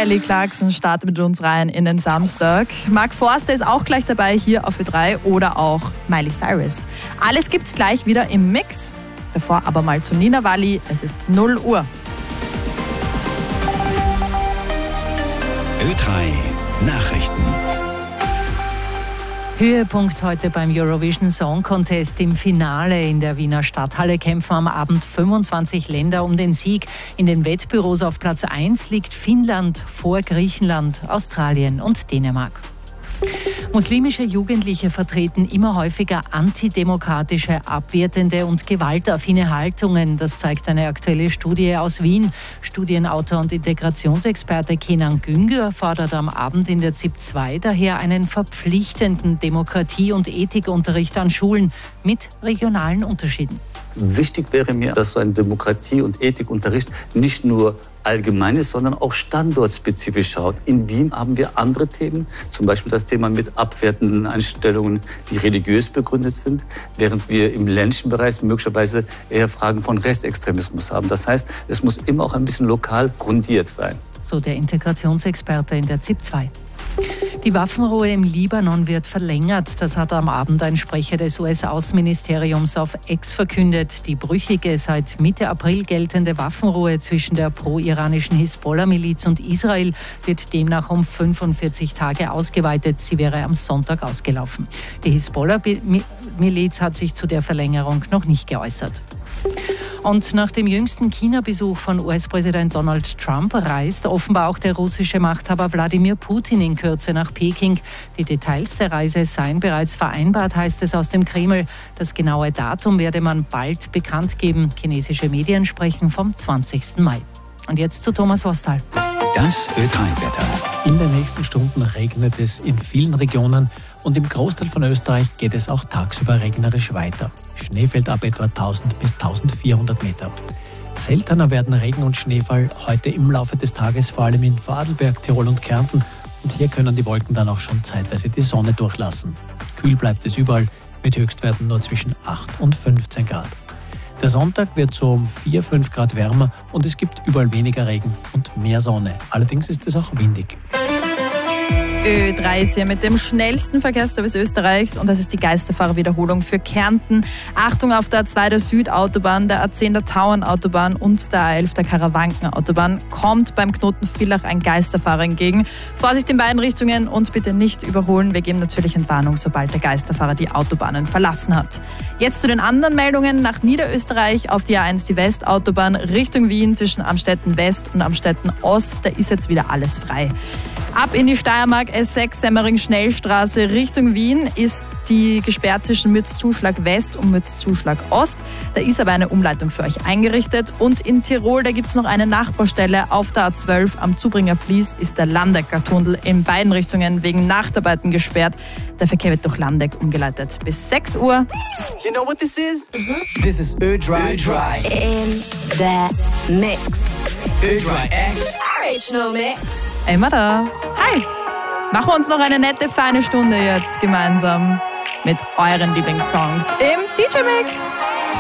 Kelly Clarkson startet mit uns rein in den Samstag. Mark Forster ist auch gleich dabei hier auf Ö3 oder auch Miley Cyrus. Alles gibt's gleich wieder im Mix. Bevor aber mal zu Nina Walli, es ist 0 Uhr. Ö3 Nachrichten. Höhepunkt heute beim Eurovision Song Contest. Im Finale in der Wiener Stadthalle kämpfen am Abend 25 Länder um den Sieg. In den Wettbüros auf Platz 1 liegt Finnland vor Griechenland, Australien und Dänemark. Muslimische Jugendliche vertreten immer häufiger antidemokratische, abwertende und gewaltaffine Haltungen. Das zeigt eine aktuelle Studie aus Wien. Studienautor und Integrationsexperte Kenan Güngör fordert am Abend in der ZIP 2 daher einen verpflichtenden Demokratie- und Ethikunterricht an Schulen mit regionalen Unterschieden. Wichtig wäre mir, dass so ein Demokratie- und Ethikunterricht nicht nur allgemein ist, sondern auch standortspezifisch schaut. In Wien haben wir andere Themen, zum Beispiel das Thema mit abwertenden Einstellungen, die religiös begründet sind, während wir im ländlichen Bereich möglicherweise eher Fragen von Rechtsextremismus haben. Das heißt, es muss immer auch ein bisschen lokal grundiert sein. So der Integrationsexperte in der ZIP 2. Die Waffenruhe im Libanon wird verlängert. Das hat am Abend ein Sprecher des US-Außenministeriums auf X verkündet. Die brüchige, seit Mitte April geltende Waffenruhe zwischen der pro-iranischen Hisbollah-Miliz und Israel wird demnach um 45 Tage ausgeweitet. Sie wäre am Sonntag ausgelaufen. Die Hisbollah-Miliz hat sich zu der Verlängerung noch nicht geäußert. Und nach dem jüngsten China-Besuch von US-Präsident Donald Trump reist offenbar auch der russische Machthaber Wladimir Putin in Kürze nach Peking. Die Details der Reise seien bereits vereinbart, heißt es aus dem Kreml. Das genaue Datum werde man bald bekannt geben. Chinesische Medien sprechen vom 20. Mai. Und jetzt zu Thomas Wostal. Das Ö3-Wetter. In den nächsten Stunden regnet es in vielen Regionen und im Großteil von Österreich geht es auch tagsüber regnerisch weiter. Schnee fällt ab etwa 1000 bis 1400 Meter. Seltener werden Regen und Schneefall heute im Laufe des Tages, vor allem in Vorarlberg, Tirol und Kärnten. Und hier können die Wolken dann auch schon zeitweise die Sonne durchlassen. Kühl bleibt es überall, mit Höchstwerten nur zwischen 8 und 15 Grad. Der Sonntag wird so um 4-5 Grad wärmer und es gibt überall weniger Regen und mehr Sonne. Allerdings ist es auch windig. Ö3 ist hier mit dem schnellsten Verkehrsservice Österreichs und das ist die Geisterfahrerwiederholung für Kärnten. Achtung auf der A2 der Südautobahn, der A10 der Tauernautobahn und der A11 der Karawankenautobahn kommt beim Knoten Villach ein Geisterfahrer entgegen. Vorsicht in beiden Richtungen und bitte nicht überholen. Wir geben natürlich Entwarnung, sobald der Geisterfahrer die Autobahnen verlassen hat. Jetzt zu den anderen Meldungen. Nach Niederösterreich auf die A1 die Westautobahn Richtung Wien zwischen Amstetten West und Amstetten Ost. Da ist jetzt wieder alles frei. Ab in die Steiermark, S6 Semmering-Schnellstraße Richtung Wien ist die gesperrt zwischen Mütz-Zuschlag West und Mütz-Zuschlag Ost. Da ist aber eine Umleitung für euch eingerichtet. Und in Tirol, da gibt es noch eine Nachbaustelle. Auf der A12 am Zubringer Fließ ist der Landecker-Tunnel in beiden Richtungen wegen Nachtarbeiten gesperrt. Der Verkehr wird durch Landeck umgeleitet. Bis 6 Uhr. You know what this is? This is Ö3. In the mix. Ö3 X. Original mix. Immer da. Hi! Machen wir uns noch eine nette, feine Stunde jetzt gemeinsam mit euren Lieblingssongs im DJ-Mix.